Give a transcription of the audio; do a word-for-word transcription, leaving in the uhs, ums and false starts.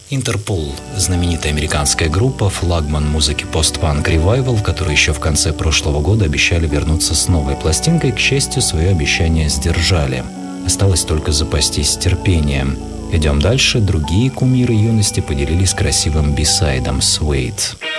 Интерпол – знаменитая американская группа, флагман музыки пост-панк ревайвал, которые еще в конце прошлого года обещали вернуться с новой пластинкой. К счастью, свое обещание сдержали. Осталось только запастись терпением. Идем дальше. Другие кумиры юности поделились красивым бисайдом «Suede».